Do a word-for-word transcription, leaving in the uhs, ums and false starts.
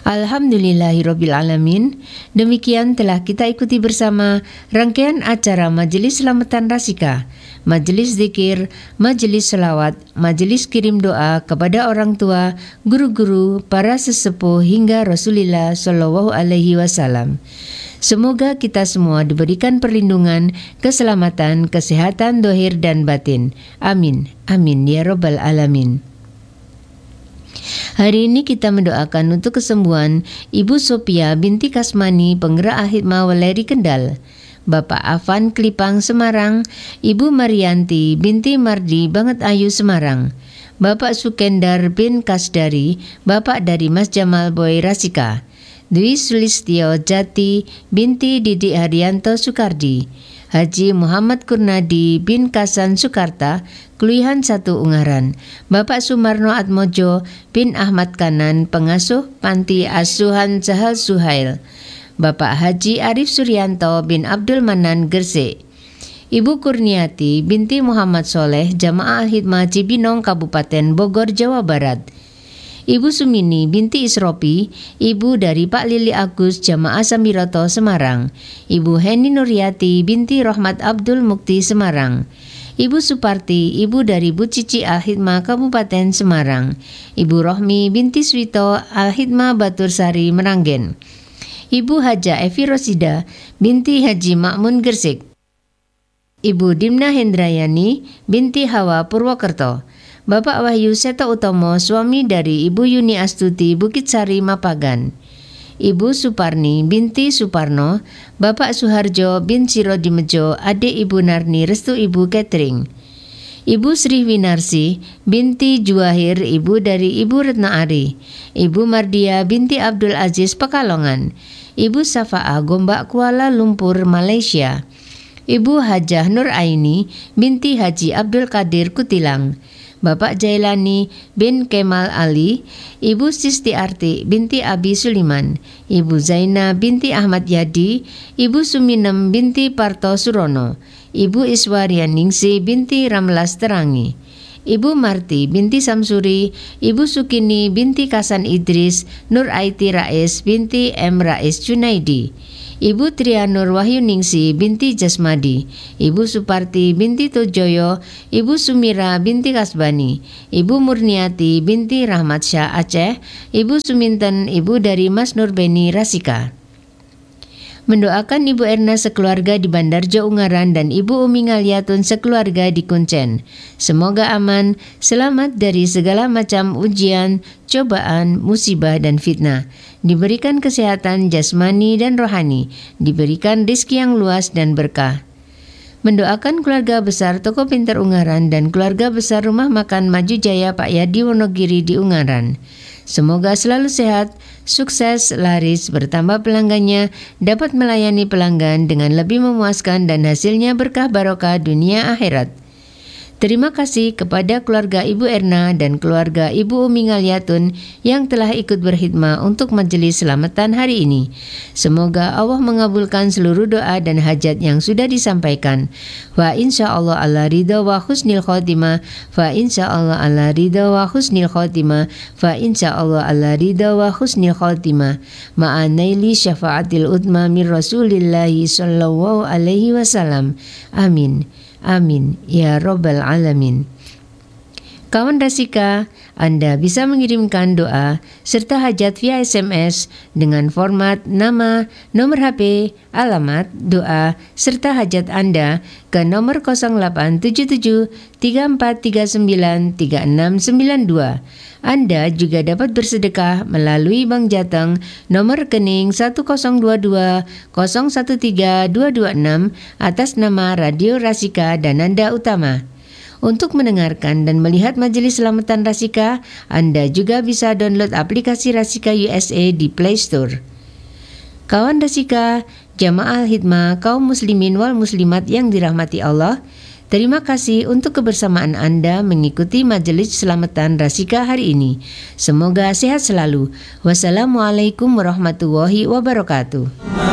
Alhamdulillahirabbil alamin. Demikian telah kita ikuti bersama rangkaian acara Majelis Selamatan Rasika, Majelis Zikir, Majelis Selawat, Majelis Kirim Doa kepada orang tua, guru-guru, para sesepuh hingga Rasulullah Shallallahu Alaihi Wasallam. Semoga kita semua diberikan perlindungan, keselamatan, kesehatan dohir dan batin. Amin. Amin ya Rabbal Alamin. Hari ini kita mendoakan untuk kesembuhan Ibu Sophia binti Kasmani, penggerak Al-Hikmah Weleri Kendal, Bapak Afan Klipang Semarang, Ibu Marianti binti Mardi Banget Ayu Semarang, Bapak Sukendar bin Kasdari, Bapak dari Mas Jamal Boy Rasika, Dwi Sulistyo Jati binti Didi Haryanto Sukardi, Haji Muhammad Kurnadi bin Kasan Sukarta, Keluihan satu Ungaran, Bapak Sumarno Atmojo bin Ahmad Kanan, pengasuh Panti Asuhan Sahal Suhail, Bapak Haji Arif Suryanto bin Abdul Manan Gresik, Ibu Kurniati binti Muhammad Soleh, Jamaah Al-Hikmah Cibinong Kabupaten Bogor, Jawa Barat, Ibu Sumini binti Isropi, Ibu dari Pak Lili Agus, Jamaah Samiroto Semarang, Ibu Heni Nuryati binti Rahmat Abdul Mukti Semarang, Ibu Suparti, Ibu dari Bu Cici Al-Hikmah Kabupaten Semarang, Ibu Rohmi binti Swito Al-Hikmah Batur Sari Meranggen, Ibu Haja Evi Rosida binti Haji Makmun Gresik, Ibu Dimna Hendrayani binti Hawa Purwokerto, Bapak Wahyu Seto Utomo, suami dari Ibu Yuni Astuti Bukit Sari Mapagan, Ibu Suparni binti Suparno, Bapak Suharjo bin Siro Dimejo, adik Ibu Narni Restu Ibu Catering, Ibu Sri Winarsi binti Juwahir, Ibu dari Ibu Retno Ari, Ibu Mardia binti Abdul Aziz Pekalongan, Ibu Safa'ah Gombak Kuala Lumpur Malaysia, Ibu Hajah Nur Aini binti Haji Abdul Qadir Kutilang, Bapak Jailani bin Kemal Ali, Ibu Sisti Arti binti Abi Suliman, Ibu Zaina binti Ahmad Yadi, Ibu Suminem binti Parto Surono, Ibu Iswaryaningsi binti Ramlas Terangi, Ibu Marti binti Samsuri, Ibu Sukini binti Kasan Idris, Nur Aiti Rais binti M. Rais Junaidi, Ibu Trianur Wahyuningsi binti Jasmadi, Ibu Suparti binti Tojoyo, Ibu Sumira binti Kasbani, Ibu Murniati binti Rahmat Syah Aceh, Ibu Suminten, Ibu dari Mas Nurbeni Rasika. Mendoakan Ibu Erna sekeluarga di Bandarjo Ungaran dan Ibu Umi Ngaliatun sekeluarga di Kuncen. Semoga aman, selamat dari segala macam ujian, cobaan, musibah dan fitnah. Diberikan kesehatan jasmani dan rohani, diberikan rezeki yang luas dan berkah. Mendoakan keluarga besar Toko Pintar Ungaran dan keluarga besar Rumah Makan Maju Jaya Pak Yadi Wonogiri di Ungaran. Semoga selalu sehat, sukses, laris, bertambah pelanggannya, dapat melayani pelanggan dengan lebih memuaskan dan hasilnya berkah barokah dunia akhirat. Terima kasih kepada keluarga Ibu Erna dan keluarga Ibu Umi Ngaliatun yang telah ikut berkhidmah untuk majelis selamatan hari ini. Semoga Allah mengabulkan seluruh doa dan hajat yang sudah disampaikan. Wa insyaallah ala ridha wa husnil khotimah. Fa insyaallah ala ridha wa husnil khotimah. Fa insyaallah ala ridha wa husnil khotimah. Ma'anaili syafaatil utma min Rasulillahi sallallahu alaihi wasallam. Amin. Amin ya Rabbal Alamin. Kawan Rasika, Anda bisa mengirimkan doa serta hajat via S M S dengan format nama, nomor H P, alamat, doa, serta hajat Anda ke nomor nol delapan tujuh tujuh tiga empat tiga sembilan tiga enam sembilan dua. Anda juga dapat bersedekah melalui Bank Jateng nomor rekening satu nol dua dua nol satu tiga dua dua enam atas nama Radio Rasika Dananda Utama. Untuk mendengarkan dan melihat majelis selamatan Rasika, Anda juga bisa download aplikasi Rasika U S A di Play Store. Kawan Rasika, Jamaah Al-Hikmah kaum muslimin wal muslimat yang dirahmati Allah, terima kasih untuk kebersamaan Anda mengikuti majelis selamatan Rasika hari ini. Semoga sehat selalu. Wassalamualaikum warahmatullahi wabarakatuh.